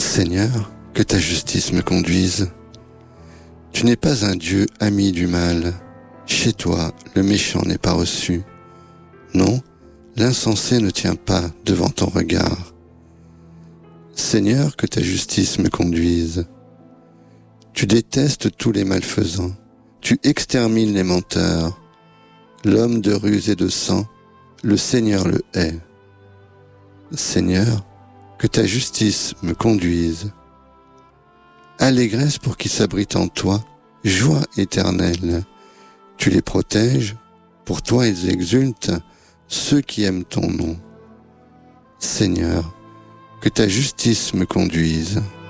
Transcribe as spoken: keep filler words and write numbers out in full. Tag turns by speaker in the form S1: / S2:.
S1: Seigneur, que ta justice me conduise. Tu n'es pas un Dieu ami du mal. Chez toi, le méchant n'est pas reçu. Non, l'insensé ne tient pas devant ton regard. Seigneur, que ta justice me conduise. Tu détestes tous les malfaisants. Tu extermines les menteurs. L'homme de ruse et de sang, le Seigneur le hait. Seigneur, que ta justice me conduise. Allégresse pour qui s'abrite en toi, joie éternelle. Tu les protèges, pour toi ils exultent, ceux qui aiment ton nom. Seigneur, que ta justice me conduise.